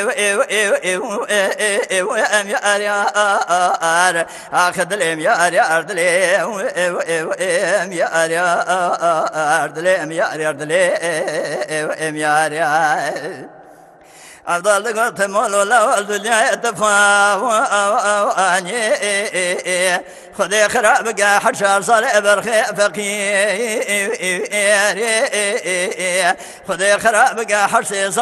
ام يار يار اخذ الام يار يار دليم ام يار يار دليم يار يار دليم يار يار أفضل قلت مولا والدنيا تفاني خذي خرابك حشر صار برخي فقير خذي خرابك حشر